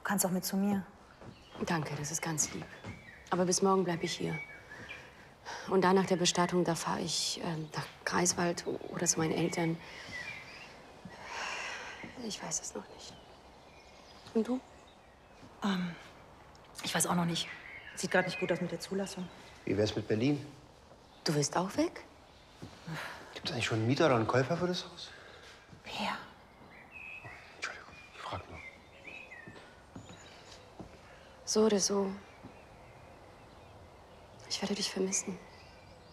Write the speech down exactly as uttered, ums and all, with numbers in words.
kannst auch mit zu mir. Danke, das ist ganz lieb. Aber bis morgen bleibe ich hier. Und dann nach der Bestattung, da fahre ich äh, nach Greifswald oder zu meinen Eltern. Ich weiß es noch nicht. Und du? Ähm, ich weiß auch noch nicht. Sieht gerade nicht gut aus mit der Zulassung. Wie wär's mit Berlin? Du willst auch weg? Gibt es eigentlich schon einen Mieter oder einen Käufer für das Haus? Wer? Entschuldigung, ich frag nur. So oder so. Ich werde dich vermissen.